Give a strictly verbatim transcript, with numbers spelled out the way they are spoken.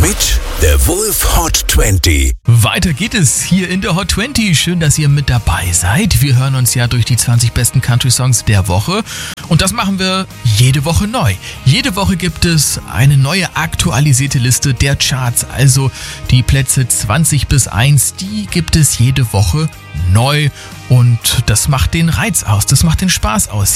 mit der Wolf Hot zwanzig. Weiter geht es hier in der Hot zwanzig. Schön, dass ihr mit dabei seid. Wir hören uns ja durch die zwanzig besten Country-Songs der Woche. Und das machen wir jede Woche neu. Jede Woche gibt es eine neue aktualisierte Liste der Charts. Also die Plätze zwanzig bis eins, die gibt es jede Woche neu. Und das macht den Reiz aus, das macht den Spaß aus.